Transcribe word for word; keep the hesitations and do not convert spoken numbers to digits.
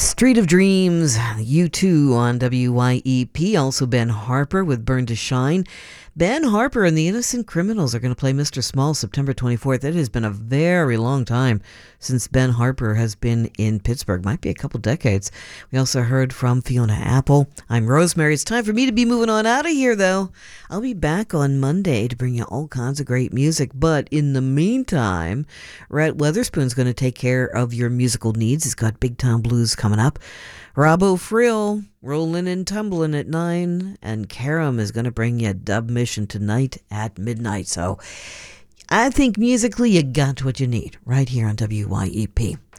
Street of Dreams, U two on W Y E P. Also Ben Harper with Burn to Shine. Ben Harper and the Innocent Criminals are going to play Mister Small September twenty-fourth. It has been a very long time since Ben Harper has been in Pittsburgh. Might be a couple decades. We also heard from Fiona Apple. I'm Rosemary. It's time for me to be moving on out of here, though. I'll be back on Monday to bring you all kinds of great music. But in the meantime, Rhett Weatherspoon's going to take care of your musical needs. He's got Big Town Blues coming up. Robbo Frill, Rollin' and Tumblin' at nine, and Karam is going to bring you Dub Mission tonight at midnight. So I think musically you got what you need right here on W Y E P.